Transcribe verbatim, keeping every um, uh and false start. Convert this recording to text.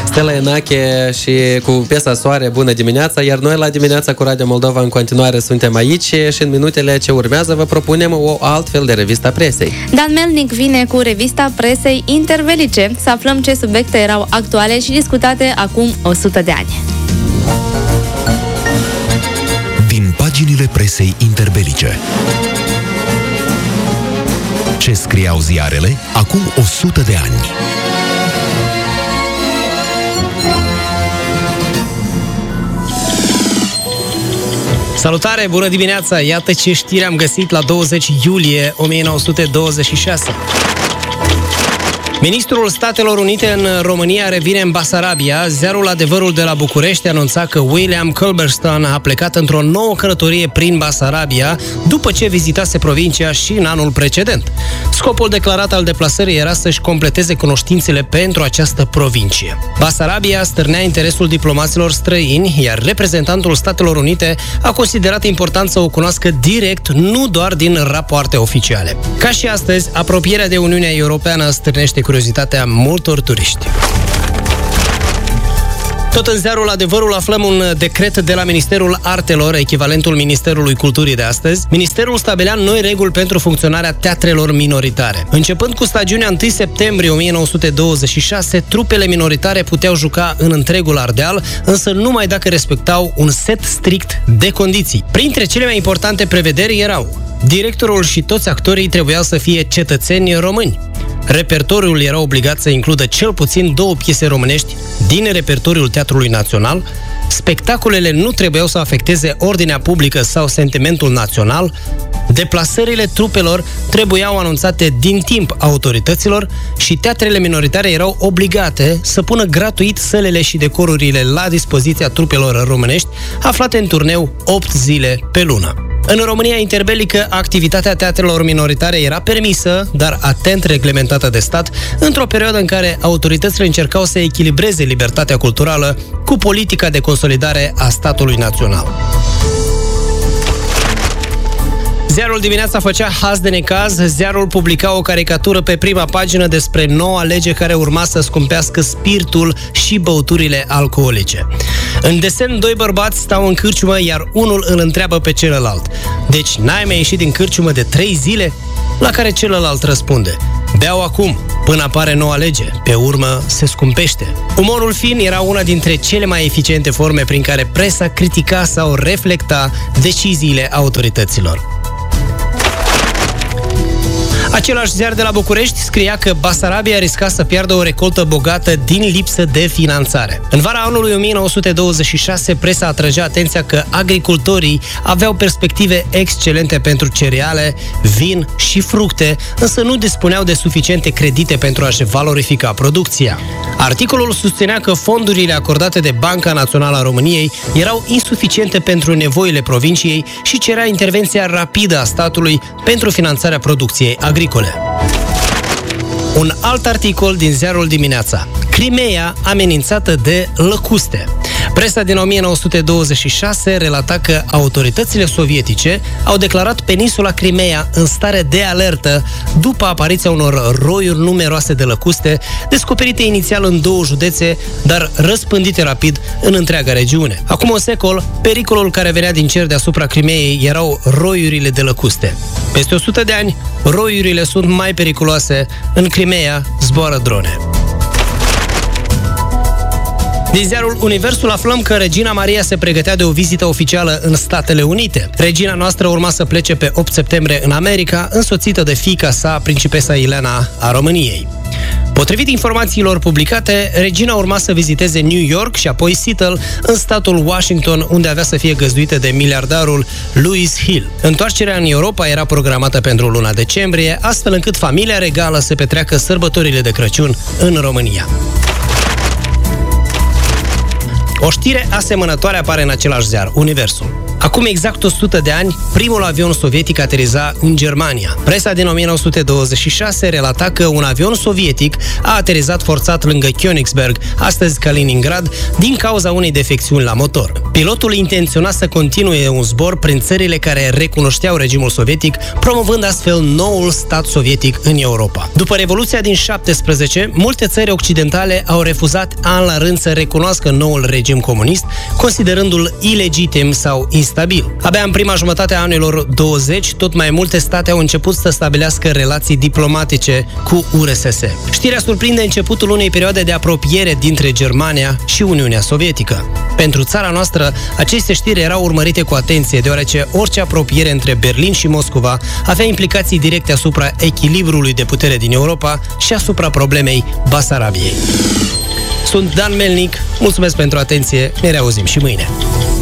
Stella Enache și cu piesa Soare, bună dimineața, iar noi la Dimineața cu Radio Moldova în continuare suntem aici și în minutele ce urmează vă propunem o altfel de revista presei. Dan Melnic vine cu revista presei interbelice, să aflăm ce subiecte erau actuale și discutate acum o sută de ani. Din paginile presei interbelice. Ce scriau ziarele acum o sută de ani. Salutare, bună dimineața! Iată ce știri am găsit la douăzeci iulie o mie nouă sute douăzeci și șase. Ministrul Statelor Unite în România revine în Basarabia. Ziarul Adevărul de la București anunța că William Culbertson a plecat într-o nouă călătorie prin Basarabia după ce vizitase provincia și în anul precedent. Scopul declarat al deplasării era să-și completeze cunoștințele pentru această provincie. Basarabia stârnea interesul diplomaților străini, iar reprezentantul Statelor Unite a considerat important să o cunoască direct, nu doar din rapoarte oficiale. Ca și astăzi, apropierea de Uniunea Europeană stârnește curiozitatea multor turiști. Tot în ziarul Adevărul aflăm un decret de la Ministerul Artelor, echivalentul Ministerului Culturii de astăzi. Ministerul stabilea noi reguli pentru funcționarea teatrelor minoritare. Începând cu stagiunea întâi septembrie o mie nouă sute douăzeci și șase, trupele minoritare puteau juca în întregul Ardeal, însă numai dacă respectau un set strict de condiții. Printre cele mai importante prevederi erau: directorul și toți actorii trebuiau să fie cetățeni români. Repertoriul era obligat să includă cel puțin două piese românești din repertoriul Teatrului Național. Spectacolele nu trebuiau să afecteze ordinea publică sau sentimentul național. Deplasările trupelor trebuiau anunțate din timp autorităților și teatrele minoritare erau obligate să pună gratuit sălele și decorurile la dispoziția trupelor românești aflate în turneu opt zile pe lună. În România interbelică, activitatea teatrelor minoritare era permisă, dar atent reglementată de stat, într-o perioadă în care autoritățile încercau să echilibreze libertatea culturală cu politica de consolidare a statului național. Ziarul Dimineața făcea haz de necaz. Ziarul publica o caricatură pe prima pagină despre noua lege care urma să scumpească spiritul și băuturile alcoolice. În desen, doi bărbați stau în cârciumă, iar unul îl întreabă pe celălalt: deci n-ai mai ieșit din cârciumă de trei zile? La care celălalt răspunde: beau acum, până apare noua lege, pe urmă se scumpește. Umorul fin era una dintre cele mai eficiente forme prin care presa critica sau reflecta deciziile autorităților. Același ziar de la București scria că Basarabia risca să piardă o recoltă bogată din lipsă de finanțare. În vara anului o mie nouă sute douăzeci și șase, presa atrăgea atenția că agricultorii aveau perspective excelente pentru cereale, vin și fructe, însă nu dispuneau de suficiente credite pentru a-și valorifica producția. Articolul susținea că fondurile acordate de Banca Națională a României erau insuficiente pentru nevoile provinciei și cerea intervenția rapidă a statului pentru finanțarea producției agricole. Un alt articol din ziarul Dimineața: Crimeea amenințată de lăcuste. Presa din o mie nouă sute douăzeci și șase relata că autoritățile sovietice au declarat peninsula Crimeea în stare de alertă după apariția unor roiuri numeroase de lăcuste, descoperite inițial în două județe, dar răspândite rapid în întreaga regiune. Acum un secol, pericolul care venea din cer deasupra Crimeei erau roiurile de lăcuste. Peste o sută de ani, roiurile sunt mai periculoase. În Crimeea zboară drone. Din ziarul Universul aflăm că Regina Maria se pregătea de o vizită oficială în Statele Unite. Regina noastră urma să plece pe opt septembrie în America, însoțită de fiica sa, principesa Elena a României. Potrivit informațiilor publicate, regina urma să viziteze New York și apoi Seattle, în statul Washington, unde avea să fie găzduită de miliardarul Louis Hill. Întoarcerea în Europa era programată pentru luna decembrie, astfel încât familia regală să petreacă sărbătorile de Crăciun în România. O știre asemănătoare apare în același ziar, Universul. Acum exact o sută de ani, primul avion sovietic ateriza în Germania. Presa din o mie nouă sute douăzeci și șase relata că un avion sovietic a aterizat forțat lângă Königsberg, astăzi Kaliningrad, din cauza unei defecțiuni la motor. Pilotul intenționa să continue un zbor prin țările care recunoșteau regimul sovietic, promovând astfel noul stat sovietic în Europa. După Revoluția din șaptesprezece, multe țări occidentale au refuzat an la rând să recunoască noul regim comunist, considerându-l ilegitim sau instabil. Abia în prima jumătate a anilor douăzeci, tot mai multe state au început să stabilească relații diplomatice cu U R S S. Știrea surprinde începutul unei perioade de apropiere dintre Germania și Uniunea Sovietică. Pentru țara noastră, aceste știri erau urmărite cu atenție, deoarece orice apropiere între Berlin și Moscova avea implicații directe asupra echilibrului de putere din Europa și asupra problemei Basarabiei. Sunt Dan Melnic, mulțumesc pentru atenție, ne reauzim și mâine.